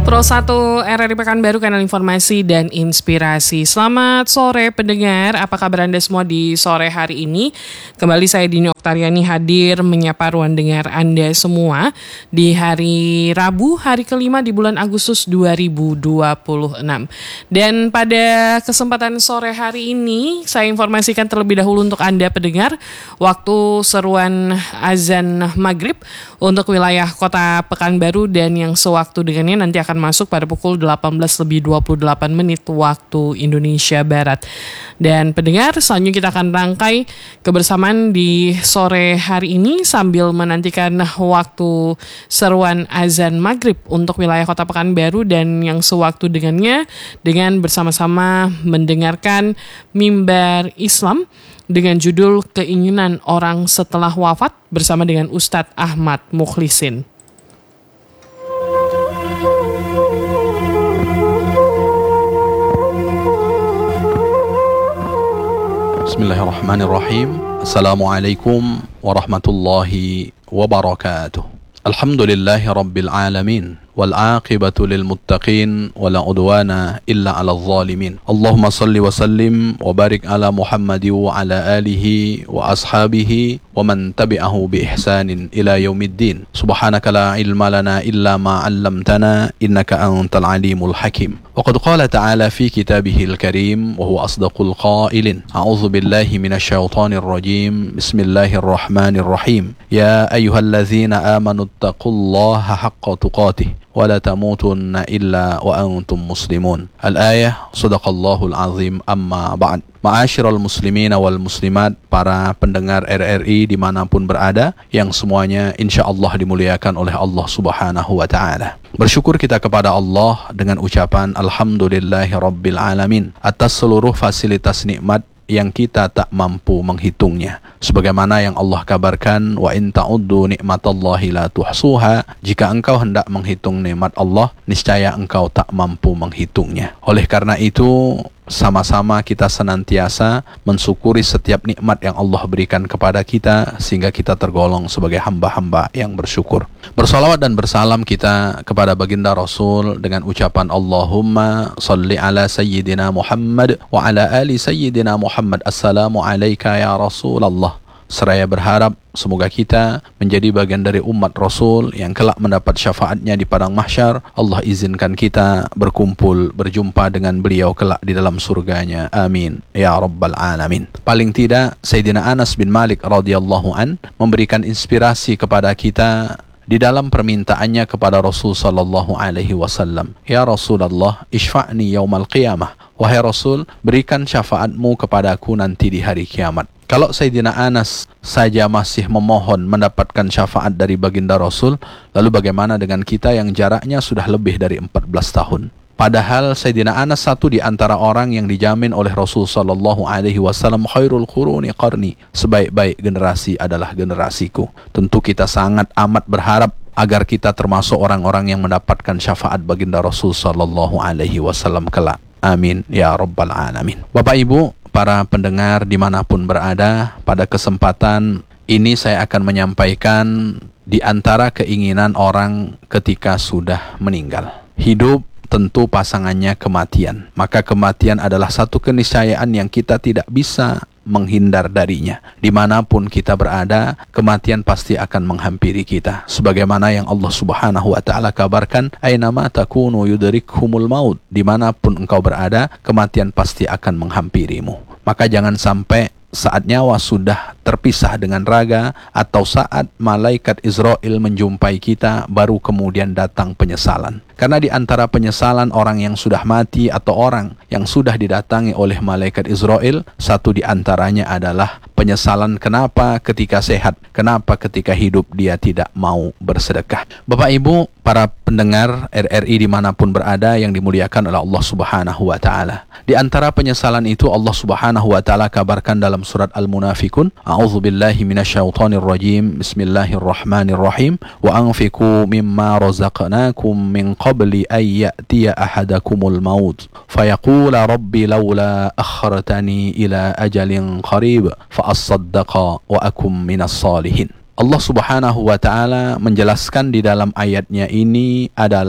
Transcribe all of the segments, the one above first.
Pro 1 RRI Pekanbaru, kanal informasi dan inspirasi. Selamat sore pendengar, apa kabar Anda semua di sore hari ini? Kembali saya Dini Oktariani hadir menyapa ruang dengar Anda semua di hari Rabu, hari kelima di bulan Agustus 2026. Dan pada kesempatan sore hari ini, saya informasikan terlebih dahulu untuk Anda pendengar, waktu seruan azan maghrib untuk wilayah kota Pekanbaru dan yang sewaktu dengannya nanti akan masuk pada pukul 18:28 waktu Indonesia Barat. Dan pendengar, selanjutnya kita akan rangkai kebersamaan di sore hari ini sambil menantikan waktu seruan azan maghrib untuk wilayah kota Pekanbaru dan yang sewaktu dengannya dengan bersama-sama mendengarkan Mimbar Islam dengan judul Keinginan Orang Setelah Wafat bersama dengan Ustadz Ahmad Mukhlisin. Bismillahirrahmanirrahim. Assalamualaikum warahmatullahi wabarakatuh. Alhamdulillahi rabbil alamin. والعاقبة للمتقين ولا عدوان إلا على الظالمين اللهم صل وسلم وبارك على محمد وعلى آله وأصحابه ومن تبعه بإحسان إلى يوم الدين سبحانك لا علم لنا إلا ما علمتنا إنك أنت العليم الحكيم وقد قال تعالى في كتابه الكريم وهو أصدق القائلين أعوذ بالله من الشيطان الرجيم بسم الله الرحمن الرحيم يا أيها الذين آمنوا اتقوا الله حق تقاته ولا تموتن إلا وأنتم مسلمون الآية صدق الله العظيم أما بعد. Ma'asyiral muslimin wal muslimat, para pendengar RRI dimanapun berada, yang semuanya insya Allah dimuliakan oleh Allah subhanahu wa ta'ala. Bersyukur kita kepada Allah dengan ucapan Alhamdulillahi rabbil alamin atas seluruh fasilitas nikmat yang kita tak mampu menghitungnya. Sebagaimana yang Allah kabarkan, wa in ta'uddu ni'matallahi la tuhsuha, jika engkau hendak menghitung nikmat Allah, niscaya engkau tak mampu menghitungnya. Oleh karena itu, sama-sama kita senantiasa mensyukuri setiap nikmat yang Allah berikan kepada kita, sehingga kita tergolong sebagai hamba-hamba yang bersyukur. Bersalawat dan bersalam kita kepada baginda Rasul dengan ucapan Allahumma salli ala sayyidina Muhammad wa ala ali sayyidina Muhammad. Assalamu alayka ya Rasulullah. Seraya berharap semoga kita menjadi bagian dari umat Rasul yang kelak mendapat syafaatnya di padang mahsyar. Allah izinkan kita berkumpul, berjumpa dengan beliau kelak di dalam surganya. Amin ya rabbal alamin. Paling tidak Sayyidina Anas bin Malik radhiyallahu an memberikan inspirasi kepada kita di dalam permintaannya kepada Rasul sallallahu alaihi wasallam. Ya Rasulullah, isfa'ni yaumal qiyamah. Wahai Rasul, berikan syafaatmu kepadaku nanti di hari kiamat. Kalau Sayyidina Anas saja masih memohon mendapatkan syafaat dari baginda Rasul, lalu bagaimana dengan kita yang jaraknya sudah lebih dari 14 tahun? Padahal Sayyidina Anas satu di antara orang yang dijamin oleh Rasul sallallahu alaihi wasallam, khairul quruni qarni, sebaik-baik generasi adalah generasiku. Tentu kita sangat amat berharap agar kita termasuk orang-orang yang mendapatkan syafaat baginda Rasul sallallahu alaihi wasallam kelak. Amin ya rabbal alamin. Bapak Ibu, para pendengar dimanapun berada, pada kesempatan ini saya akan menyampaikan di antara keinginan orang ketika sudah meninggal. Hidup tentu pasangannya kematian. Maka kematian adalah satu keniscayaan yang kita tidak bisa menghindar darinya. Dimanapun kita berada, kematian pasti akan menghampiri kita. Sebagaimana yang Allah subhanahu wa ta'ala kabarkan, Aynama takunu yudrikhumul maut. Dimanapun engkau berada, kematian pasti akan menghampirimu. Maka jangan sampai saat nyawa sudah terpisah dengan raga, atau saat malaikat Israel menjumpai kita, baru kemudian datang penyesalan. Karena di antara penyesalan orang yang sudah mati atau orang yang sudah didatangi oleh malaikat Israel, satu di antaranya adalah penyesalan kenapa ketika sehat, kenapa ketika hidup dia tidak mau bersedekah. Bapak Ibu, para pendengar RRI dimanapun berada yang dimuliakan oleh Allah subhanahu wa ta'ala, di antara penyesalan itu Allah subhanahu wa ta'ala kabarkan dalam surat Al-Munafikun, A'udzu billahi minasyaitonir rajim, Bismillahirrahmanirrahim, wa anfiqu mimma razaqnakum min qabli an ya'tiya ahadakumul maut fayaqula rabbi laula akhartani ila ajalin qarib fa as-saddaqa wa akum minas salihin. Allah subhanahu wa ta'ala menjelaskan di dalam ayatnya ini adalah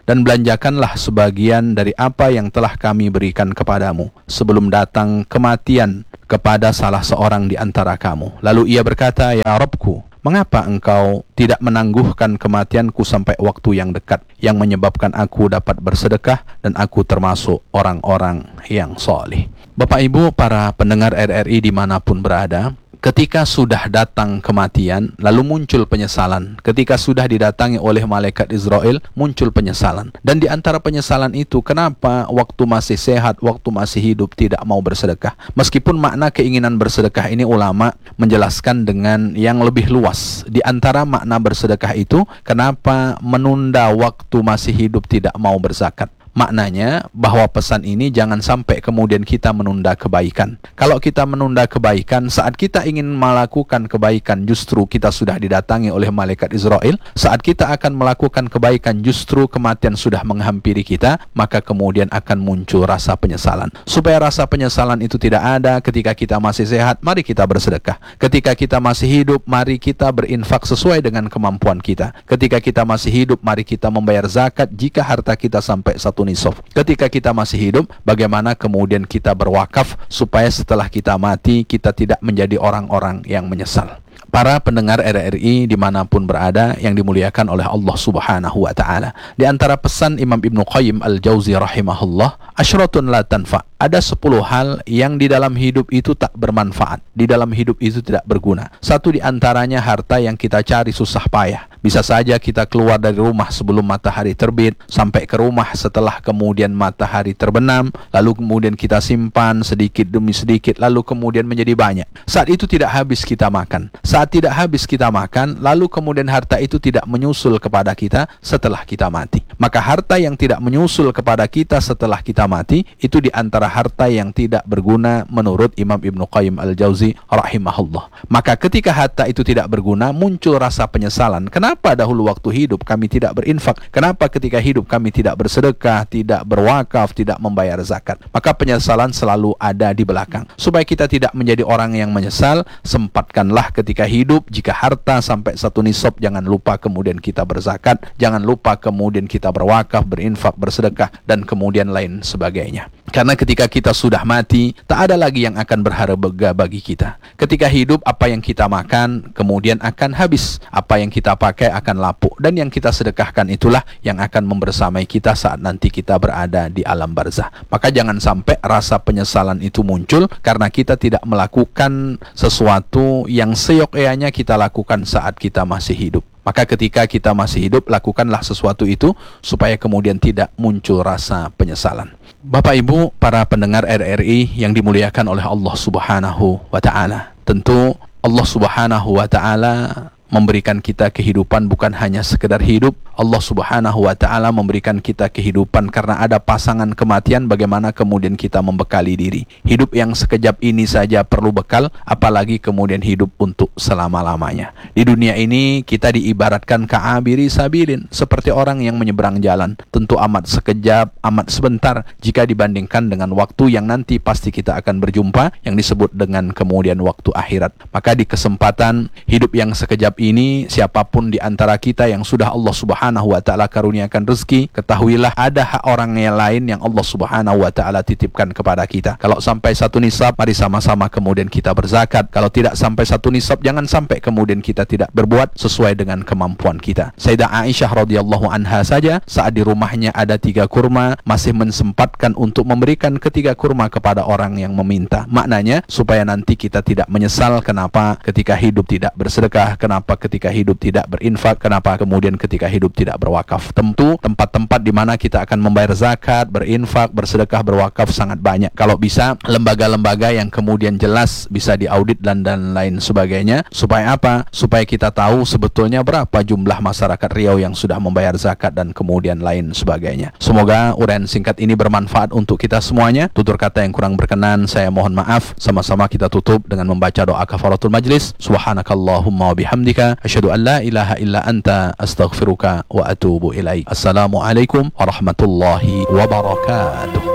dan belanjakanlah sebagian dari apa yang telah kami berikan kepadamu sebelum datang kematian kepada salah seorang di antara kamu. Lalu ia berkata, ya Rabbku, mengapa engkau tidak menangguhkan kematianku sampai waktu yang dekat, yang menyebabkan aku dapat bersedekah dan aku termasuk orang-orang yang soleh. Bapak Ibu para pendengar RRI dimanapun berada, ketika sudah datang kematian, lalu muncul penyesalan. Ketika sudah didatangi oleh malaikat Israel, muncul penyesalan. Dan di antara penyesalan itu, kenapa waktu masih sehat, waktu masih hidup tidak mau bersedekah? Meskipun makna keinginan bersedekah ini ulama menjelaskan dengan yang lebih luas. Di antara makna bersedekah itu, kenapa menunda waktu masih hidup tidak mau berzakat? Maknanya bahwa pesan ini jangan sampai kemudian kita menunda kebaikan. Kalau kita menunda kebaikan, saat kita ingin melakukan kebaikan justru kita sudah didatangi oleh malaikat Israel. Saat kita akan melakukan kebaikan justru kematian sudah menghampiri kita, maka kemudian akan muncul rasa penyesalan. Supaya rasa penyesalan itu tidak ada ketika kita masih sehat, mari kita bersedekah. Ketika kita masih hidup, mari kita berinfak sesuai dengan kemampuan kita. Ketika kita masih hidup, mari kita membayar zakat jika harta kita sampai satu nisab. Ketika kita masih hidup, bagaimana kemudian kita berwakaf supaya setelah kita mati kita tidak menjadi orang-orang yang menyesal. Para pendengar RRI dimanapun berada yang dimuliakan oleh Allah Subhanahu wa Ta'ala, di antara pesan Imam Ibnu Qayyim Al-Jauzi rahimahullah, asyratun la tanfa, ada 10 hal yang di dalam hidup itu tak bermanfaat, di dalam hidup itu tidak berguna. Satu di antaranya harta yang kita cari susah payah. Bisa saja kita keluar dari rumah sebelum matahari terbit, sampai ke rumah setelah kemudian matahari terbenam, lalu kemudian kita simpan sedikit demi sedikit, lalu kemudian menjadi banyak. Saat itu tidak habis kita makan. Saat tidak habis kita makan, lalu kemudian harta itu tidak menyusul kepada kita setelah kita mati. Maka harta yang tidak menyusul kepada kita setelah kita mati, itu di antara harta yang tidak berguna menurut Imam Ibnu Qayyim Al-Jauzi rahimahullah. Maka ketika harta itu tidak berguna, muncul rasa penyesalan. Kenapa dahulu waktu hidup kami tidak berinfak? Kenapa ketika hidup kami tidak bersedekah, tidak berwakaf, tidak membayar zakat? Maka penyesalan selalu ada di belakang. Supaya kita tidak menjadi orang yang menyesal, sempatkanlah ketika hidup, jika harta sampai satu nisab, jangan lupa kemudian kita berzakat, jangan lupa kemudian kita berwakaf, berinfak, bersedekah, dan kemudian lain sebagainya. Karena ketika kita sudah mati, tak ada lagi yang akan berharga bagi kita. Ketika hidup, apa yang kita makan kemudian akan habis, apa yang kita pakai akan lapuk, dan yang kita sedekahkan itulah yang akan membersamai kita saat nanti kita berada di alam barzah. Maka jangan sampai rasa penyesalan itu muncul karena kita tidak melakukan sesuatu yang seyok-eyanya kita lakukan saat kita masih hidup. Maka ketika kita masih hidup, lakukanlah sesuatu itu supaya kemudian tidak muncul rasa penyesalan. Bapak Ibu para pendengar RRI yang dimuliakan oleh Allah Subhanahu wa Ta'ala, tentu Allah Subhanahu wa Ta'ala memberikan kita kehidupan bukan hanya sekedar hidup. Allah Subhanahu wa Ta'ala memberikan kita kehidupan karena ada pasangan kematian. Bagaimana kemudian kita membekali diri? Hidup yang sekejap ini saja perlu bekal, apalagi kemudian hidup untuk selama-lamanya. Di dunia ini kita diibaratkan ka'abiri sabilin, seperti orang yang menyeberang jalan. Tentu amat sekejap, amat sebentar jika dibandingkan dengan waktu yang nanti pasti kita akan berjumpa, yang disebut dengan kemudian waktu akhirat. Maka di kesempatan hidup yang sekejap ini, siapapun di antara kita yang sudah Allah Subhanahu wa Ta'ala karuniakan rezeki, ketahuilah ada hak orang yang lain yang Allah Subhanahu wa Ta'ala titipkan kepada kita. Kalau sampai satu nisab, mari sama-sama kemudian kita berzakat. Kalau tidak sampai satu nisab, jangan sampai kemudian kita tidak berbuat sesuai dengan kemampuan kita. Sayyidah Aisyah radhiyallahu anha saja saat di rumahnya ada 3 kurma, masih mensempatkan untuk memberikan ketiga kurma kepada orang yang meminta. Maknanya supaya nanti kita tidak menyesal kenapa ketika hidup tidak bersedekah, kenapa ketika hidup tidak berinfak, kenapa kemudian ketika hidup tidak berwakaf. Tentu tempat-tempat di mana kita akan membayar zakat, berinfak, bersedekah, berwakaf sangat banyak. Kalau bisa lembaga-lembaga yang kemudian jelas bisa diaudit dan lain sebagainya. Supaya apa? Supaya kita tahu sebetulnya berapa jumlah masyarakat Riau yang sudah membayar zakat dan kemudian lain sebagainya. Semoga uraian singkat ini bermanfaat untuk kita semuanya. Tutur kata yang kurang berkenan saya mohon maaf. Sama-sama kita tutup dengan membaca doa kafaratul majlis. Subhanakallahumma wa bihamdika asyhadu an la ilaha illa anta astaghfiruka wa atubu ilaik. Assalamualaikum warahmatullahi wabarakatuh.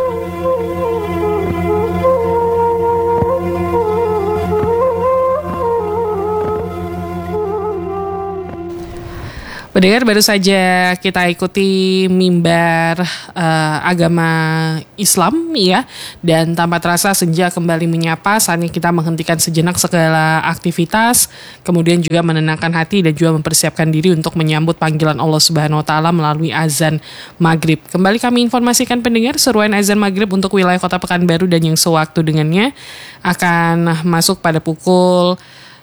Pendengar, baru saja kita ikuti mimbar agama Islam ya, dan tanpa terasa senja kembali menyapa. Saatnya kita menghentikan sejenak segala aktivitas, kemudian juga menenangkan hati dan juga mempersiapkan diri untuk menyambut panggilan Allah Subhanahu wa taala melalui azan maghrib. Kembali kami informasikan pendengar, seruan azan maghrib untuk wilayah Kota Pekanbaru dan yang sewaktu dengannya akan masuk pada pukul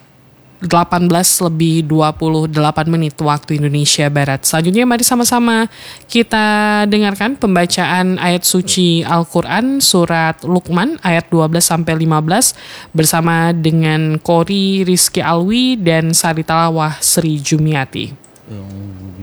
18:28 waktu Indonesia Barat. Selanjutnya mari sama-sama kita dengarkan pembacaan ayat suci Al-Quran surat Luqman ayat 12-15 bersama dengan Kori Rizky Alwi dan Sari Talawah Sri Jumiati.